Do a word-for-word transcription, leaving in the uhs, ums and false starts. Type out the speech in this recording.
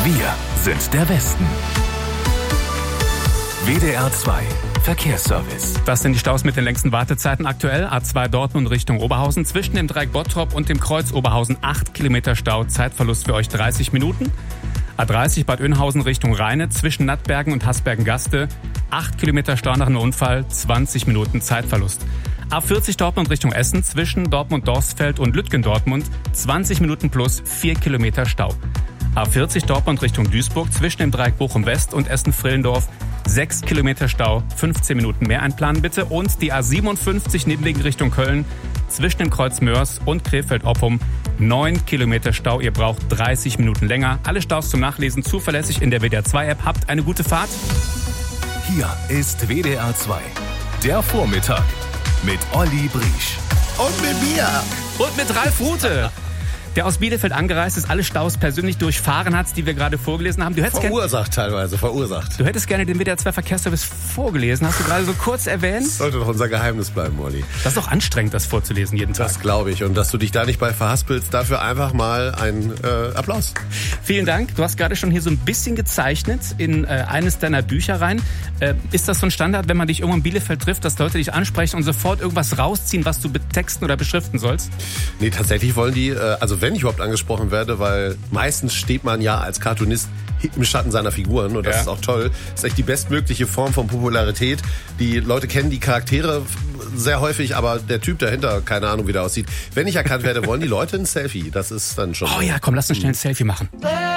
Wir sind der Westen. W D R zwei Verkehrsservice. Das sind die Staus mit den längsten Wartezeiten aktuell. A zwei Dortmund Richtung Oberhausen. Zwischen dem Dreieck Bottrop und dem Kreuz Oberhausen acht Kilometer Stau. Zeitverlust für euch dreißig Minuten. A dreißig Bad Oeynhausen Richtung Rheine. Zwischen Nattbergen und Hasbergen-Gaste. acht Kilometer Stau nach einem Unfall. zwanzig Minuten Zeitverlust. A vierzig Dortmund Richtung Essen. Zwischen Dortmund-Dorsfeld und Lütgendortmund. zwanzig Minuten plus vier Kilometer Stau. A vierzig Dortmund Richtung Duisburg. Zwischen dem Dreieck Bochum-West und Essen-Frillendorf. sechs Kilometer Stau, fünfzehn Minuten mehr einplanen bitte. Und die A siebenundfünfzig Nebenwegen Richtung Köln, zwischen dem Kreuz Mörs und Krefeld-Oppum, neun Kilometer Stau. Ihr braucht dreißig Minuten länger. Alle Staus zum Nachlesen zuverlässig in der W D R zwei App. Habt eine gute Fahrt. Hier ist W D R zwei, der Vormittag mit Olli Briesch. Und mit mir. Und mit Ralf Rute, der aus Bielefeld angereist ist, alle Staus persönlich durchfahren hat, die wir gerade vorgelesen haben. Du hättest verursacht gern, teilweise, verursacht. Du hättest gerne den W D R zwei Verkehrsservice vorgelesen, hast du gerade so kurz erwähnt. Das sollte doch unser Geheimnis bleiben, Olli. Das ist doch anstrengend, das vorzulesen jeden Tag. Das glaube ich. Und dass du dich da nicht bei verhaspelst, dafür einfach mal ein äh, Applaus. Vielen Dank. Du hast gerade schon hier so ein bisschen gezeichnet in äh, eines deiner Bücher rein. Äh, ist das so ein Standard, wenn man dich irgendwo in Bielefeld trifft, dass Leute dich ansprechen und sofort irgendwas rausziehen, was du betexten oder beschriften sollst? Nee, tatsächlich wollen die, äh, also wenn ich überhaupt angesprochen werde, weil meistens steht man ja als Cartoonist im Schatten seiner Figuren und das ja. ist auch toll. Das ist echt die bestmögliche Form von Popularität. Die Leute kennen die Charaktere sehr häufig, aber der Typ dahinter, keine Ahnung, wie der aussieht. Wenn ich erkannt werde, wollen die Leute ein Selfie. Das ist dann schon... Oh ja, komm, lass uns schnell ein Selfie machen.